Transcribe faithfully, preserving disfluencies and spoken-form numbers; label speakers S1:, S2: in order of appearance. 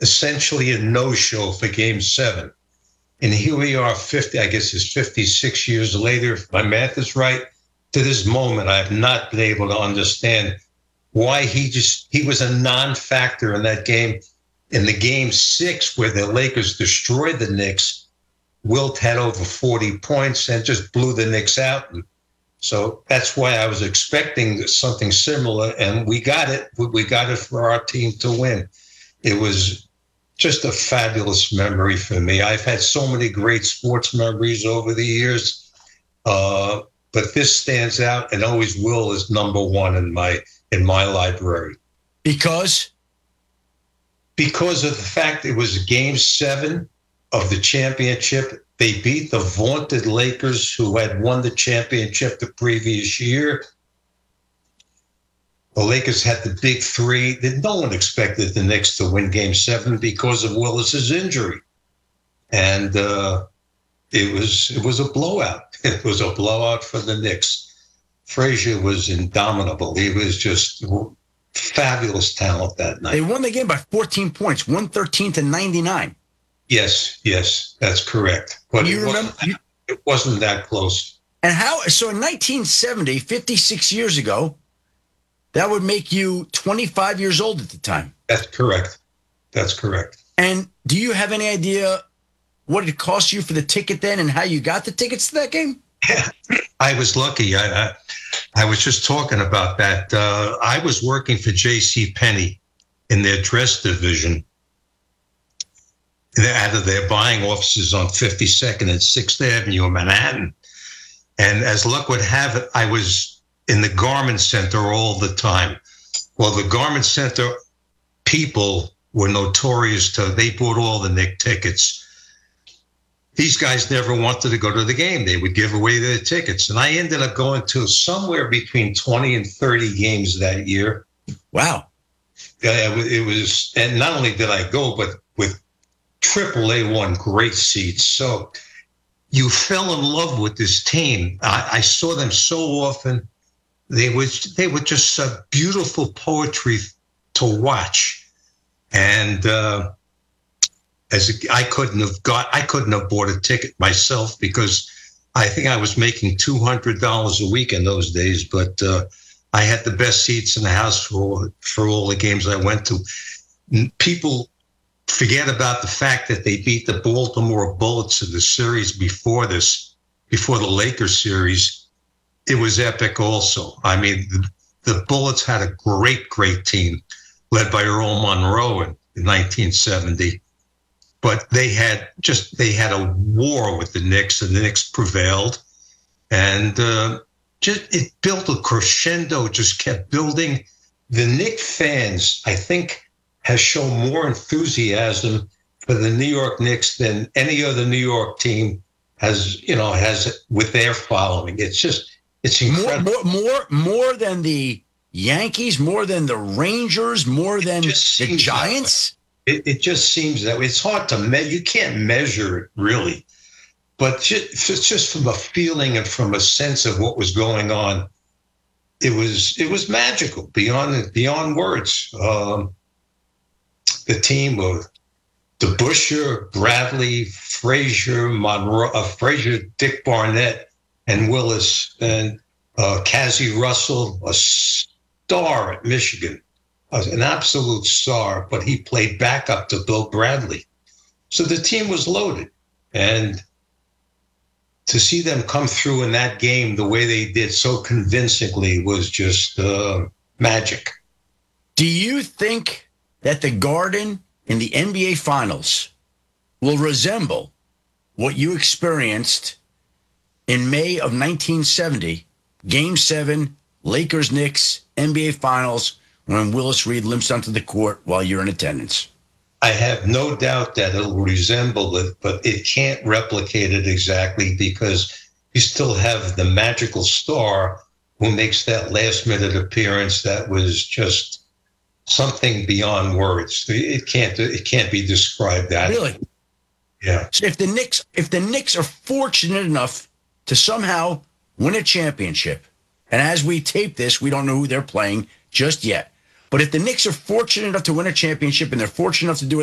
S1: essentially a no-show for Game Seven. And here we are, fifty, I guess it's fifty-six years later, if my math is right. To this moment, I have not been able to understand why he just, he was a non-factor in that game. In the Game Six, where the Lakers destroyed the Knicks, Wilt had over forty points and just blew the Knicks out. And so that's why I was expecting something similar, and we got it. We got it for our team to win. It was just a fabulous memory for me. I've had so many great sports memories over the years, uh, but this stands out and always will as number one in my in my library.
S2: Because?
S1: Because of the fact it was Game Seven of the championship. They beat the vaunted Lakers, who had won the championship the previous year. The Lakers had the big three. No one expected the Knicks to win Game Seven because of Willis's injury, and uh, it was it was a blowout. It was a blowout for the Knicks. Frazier was indomitable. He was just fabulous talent that night.
S2: They won the game by fourteen points, one thirteen to ninety-nine.
S1: Yes, yes, that's correct. But
S2: you
S1: it
S2: remember?
S1: Wasn't, it wasn't that close.
S2: And how? So in nineteen seventy, fifty-six years ago, that would make you twenty-five years old at the time.
S1: That's correct. That's correct.
S2: And do you have any idea what it cost you for the ticket then and how you got the tickets to that game?
S1: Yeah, I was lucky. I, I, I was just talking about that. Uh, I was working for J C Penney in their dress division. They're out of their buying offices on fifty-second and sixth Avenue in Manhattan. And as luck would have it, I was in the Garment Center all the time. Well, the Garment Center people were notorious to, they bought all the Knick tickets. These guys never wanted to go to the game. They would give away their tickets. And I ended up going to somewhere between twenty and thirty games that year.
S2: Wow.
S1: Uh, it was, and not only did I go, but with triple A one great seats. So you fell in love with this team. I, I saw them so often. They were, they were just uh, beautiful poetry to watch. And uh, as a, I couldn't have got, I couldn't have bought a ticket myself because I think I was making two hundred dollars a week in those days. But uh, I had the best seats in the house for for all the games I went to. People forget about the fact that they beat the Baltimore Bullets in the series before this, before the Lakers series. It was epic also. I mean, the, the Bullets had a great, great team led by Earl Monroe in, in nineteen seventy. But they had just, they had a war with the Knicks, and the Knicks prevailed. And uh, just it built a crescendo, just kept building. The Knicks fans, I think, has shown more enthusiasm for the New York Knicks than any other New York team has, you know, has with their following. It's just, it's incredible.
S2: More, more, more, more than the Yankees, more than the Rangers, more than the Giants.
S1: It, it just seems that way. It's hard to measure. You can't measure it really, but just, it's just from a feeling and from a sense of what was going on. It was, it was magical beyond, beyond words. Um, the team of DeBusschere, Bradley, Frazier, Monroe, uh, Frazier, Dick Barnett, and Willis, and uh, Cazzie Russell, a star at Michigan, an absolute star, but he played backup to Bill Bradley. So the team was loaded. And to see them come through in that game the way they did so convincingly was just uh, magic.
S2: Do you think that the Garden in the N B A Finals will resemble what you experienced in May of nineteen seventy, Game seven, Lakers-Knicks, N B A Finals, when Willis Reed limps onto the court while you're in attendance?
S1: I have no doubt that it'll resemble it, but it can't replicate it exactly because you still have the magical star who makes that last-minute appearance that was just something beyond words. It can't. It can't be described that.
S2: Really?
S1: Yeah.
S2: So if the Knicks, if the Knicks are fortunate enough to somehow win a championship, and as we tape this, we don't know who they're playing just yet. But if the Knicks are fortunate enough to win a championship and they're fortunate enough to do it